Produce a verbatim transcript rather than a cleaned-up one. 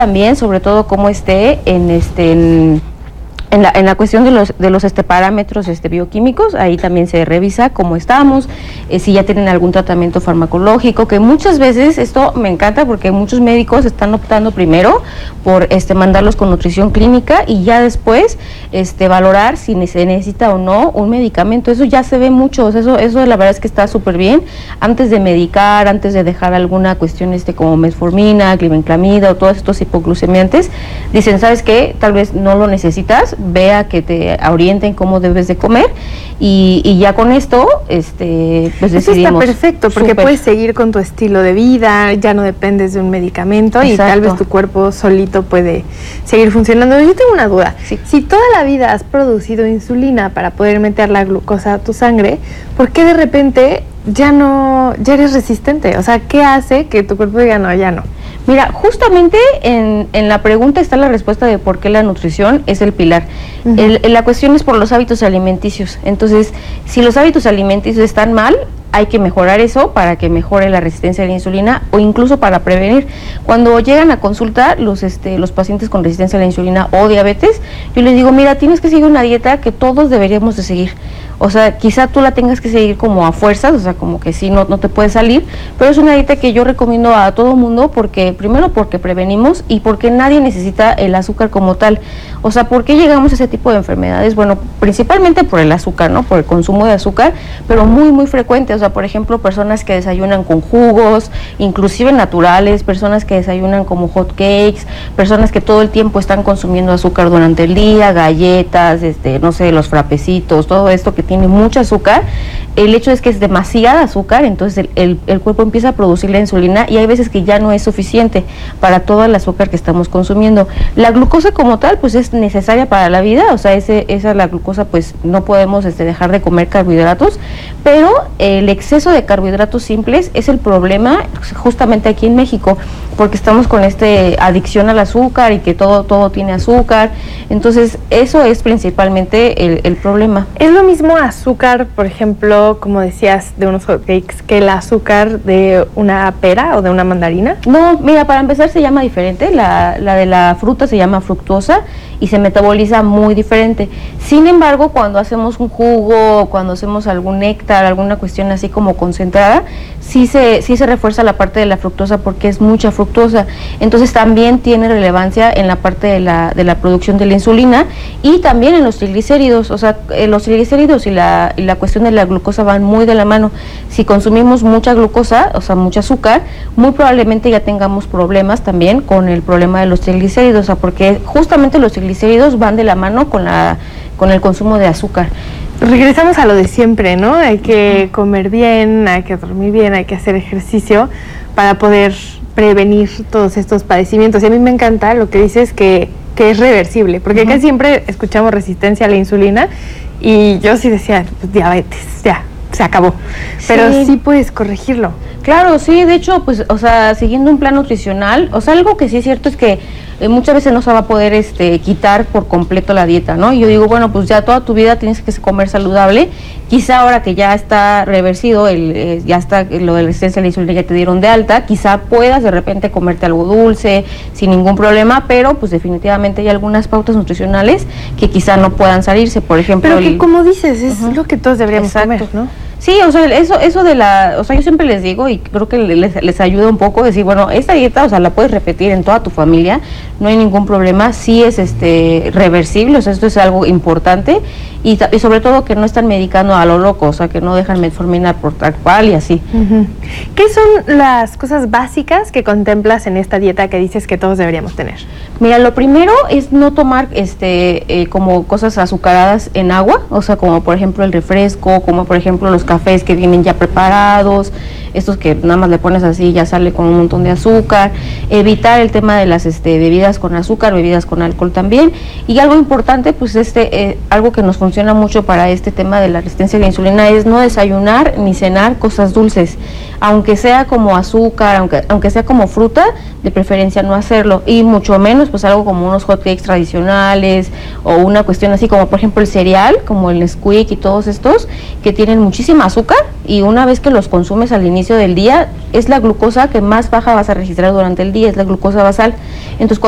también, sobre todo cómo esté en este en, en, la, en la cuestión de los de los este parámetros este bioquímicos. Ahí también se revisa cómo estamos, eh, si ya tienen algún tratamiento farmacológico, que muchas veces esto me encanta porque muchos médicos están optando primero por este mandarlos con nutrición clínica y ya después este valorar si se necesita o no un medicamento. Eso ya se ve mucho, o sea, eso eso la verdad es que está súper bien. Antes de medicar, antes de dejar alguna cuestión este como metformina, glibenclamida o todos estos hipoglucemiantes, dicen, ¿sabes qué? Tal vez no lo necesitas, vea que te orienten cómo debes de comer y, y ya con esto este pues decidimos. Eso está perfecto porque super. puedes seguir con tu estilo de vida, ya no dependes de un medicamento. Exacto. Y tal vez tu cuerpo solito puede seguir funcionando. Yo tengo una duda, sí. Si toda la vida has producido insulina para poder meter la glucosa a tu sangre, ¿por qué de repente ya no, ya eres resistente? O sea, ¿qué hace que tu cuerpo diga no, ya no? Mira, justamente en, en la pregunta está la respuesta de por qué la nutrición es el pilar. Uh-huh. el, la cuestión es por los hábitos alimenticios. Entonces, si los hábitos alimenticios están mal, hay que mejorar eso para que mejore la resistencia a la insulina o incluso para prevenir. Cuando llegan a consulta los este los pacientes con resistencia a la insulina o diabetes, yo les digo, mira, tienes que seguir una dieta que todos deberíamos de seguir. O sea, quizá tú la tengas que seguir como a fuerzas, o sea, como que sí, no, no te puedes salir, pero es una dieta que yo recomiendo a todo mundo porque, primero porque prevenimos y porque nadie necesita el azúcar como tal. O sea, ¿por qué llegamos a ese tipo de enfermedades? Bueno, principalmente por el azúcar, ¿no? Por el consumo de azúcar, pero muy, muy frecuente. O sea, por ejemplo, personas que desayunan con jugos, inclusive naturales, personas que desayunan como hot cakes, personas que todo el tiempo están consumiendo azúcar durante el día, galletas, este, no sé, los frapecitos, todo esto que tiene mucho azúcar. El hecho es que es demasiada azúcar, entonces el, el, el cuerpo empieza a producir la insulina y hay veces que ya no es suficiente para todo el azúcar que estamos consumiendo. La glucosa como tal, pues es necesaria para la vida, o sea, ese, esa la glucosa, pues no podemos este, dejar de comer carbohidratos, pero el exceso de carbohidratos simples es el problema justamente aquí en México, porque estamos con esta adicción al azúcar y que todo, todo tiene azúcar. Entonces eso es principalmente el, el problema. Es lo mismo azúcar, por ejemplo, como decías, de unos hotcakes, que el azúcar de una pera o de una mandarina. No, mira, para empezar se llama diferente, la, la de la fruta se llama fructosa y se metaboliza muy diferente. Sin embargo, cuando hacemos un jugo, cuando hacemos algún néctar, alguna cuestión así como concentrada, sí se, sí se refuerza la parte de la fructosa porque es mucha fructosa. Entonces también tiene relevancia en la parte de la, de la producción de la insulina y también en los triglicéridos. O sea, los triglicéridos y la, y la cuestión de la glucosa van muy de la mano. Si consumimos mucha glucosa, o sea, mucho azúcar, muy probablemente ya tengamos problemas también con el problema de los triglicéridos, o sea, porque justamente los triglicéridos van de la mano con la con el consumo de azúcar. Regresamos a lo de siempre, ¿no? Hay que comer bien, hay que dormir bien, hay que hacer ejercicio para poder prevenir todos estos padecimientos. Y a mí me encanta lo que dices que, que es reversible, porque uh-huh. Acá siempre escuchamos resistencia a la insulina y yo sí decía, pues, diabetes, ya, se acabó. Pero sí. sí puedes corregirlo. Claro, sí, de hecho, pues, o sea, siguiendo un plan nutricional, o sea, algo que sí es cierto es que eh, muchas veces no se va a poder este, quitar por completo la dieta, ¿no? Y yo digo, bueno, pues ya toda tu vida tienes que comer saludable, quizá ahora que ya está reversido, el, eh, ya está lo de la resistencia a la insulina que te dieron de alta, quizá puedas de repente comerte algo dulce, sin ningún problema, pero pues definitivamente hay algunas pautas nutricionales que quizá no puedan salirse, por ejemplo. Pero que el, como dices, es uh-huh. lo que todos deberíamos Exacto. comer, ¿no? Sí, o sea, eso eso de la, o sea, yo siempre les digo y creo que les, les ayuda un poco decir, bueno, esta dieta, o sea, la puedes repetir en toda tu familia, no hay ningún problema, sí es este reversible, o sea, esto es algo importante y, y sobre todo que no están medicando a lo loco, o sea, que no dejan metformina por tal cual y así. Uh-huh. ¿Qué son las cosas básicas que contemplas en esta dieta que dices que todos deberíamos tener? Mira, lo primero es no tomar este eh, como cosas azucaradas en agua, o sea, como por ejemplo el refresco, como por ejemplo los cafés que vienen ya preparados, estos que nada más le pones así y ya sale con un montón de azúcar, evitar el tema de las este, bebidas con azúcar, bebidas con alcohol también, y algo importante, pues este eh, algo que nos funciona mucho para este tema de la resistencia a la insulina es no desayunar ni cenar cosas dulces, aunque sea como azúcar, aunque, aunque sea como fruta, de preferencia no hacerlo, y mucho menos pues algo como unos hot cakes tradicionales o una cuestión así como por ejemplo el cereal, como el Nesquik y todos estos que tienen muchísima azúcar y una vez que los consumes al inicio del día es la glucosa que más baja vas a registrar durante el día, es la glucosa basal. Entonces